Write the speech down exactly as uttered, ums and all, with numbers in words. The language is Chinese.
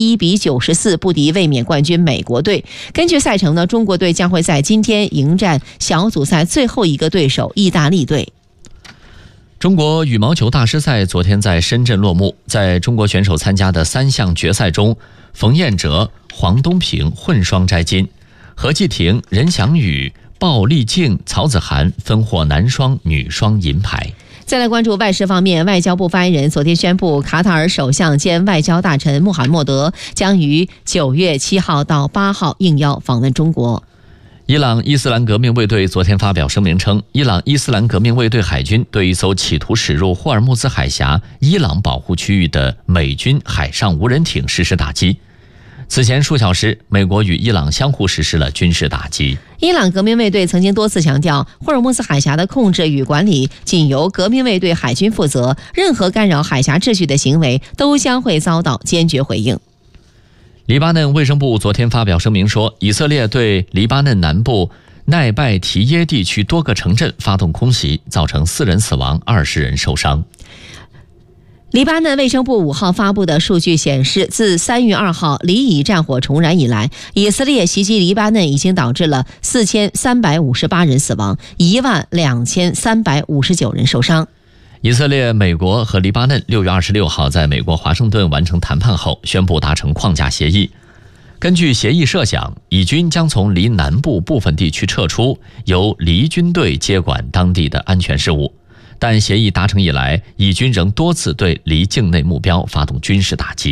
一比九十四不敌卫冕冠军美国队。根据赛程呢，中国队将会在今天迎战小组赛最后一个对手意大利队。 中国羽毛球大师赛昨天在深圳落幕，在中国选手参加的三项决赛中，冯彦哲、黄东萍混双摘金，何继婷、任翔宇、鲍丽静、曹子涵分获男双、女双银牌。 再来关注外事方面，外交部发言人昨天宣布，卡塔尔首相兼外交大臣穆罕默德将于九月七号到八号应邀访问中国。 伊朗伊斯兰革命卫队昨天发表声明称，伊朗伊斯兰革命卫队海军对一艘企图驶入霍尔木兹海峡伊朗保护区域的美军海上无人艇实施打击。此前数小时，美国与伊朗相互实施了军事打击。 伊朗革命卫队曾经多次强调，霍尔木兹海峡的控制与管理仅由革命卫队海军负责，任何干扰海峡秩序的行为都将会遭到坚决回应。 黎巴嫩卫生部昨天发表声明说，以色列对黎巴嫩南部奈拜提耶地区多个城镇发动空袭，造成四人死亡，二十人受伤。 黎巴嫩卫生部五号发布的数据显示，自三月二号黎以战火重燃以来，以色列袭击黎巴嫩已经导致了四千三百五十八人死亡，一万两千三百五十九人受伤。 以色列、美国和黎巴嫩六月二十六号在美国华盛顿完成谈判后，宣布达成框架协议。根据协议设想，以军将从黎南部部分地区撤出，由黎军队接管当地的安全事务。但协议达成以来，以军仍多次对黎境内目标发动军事打击。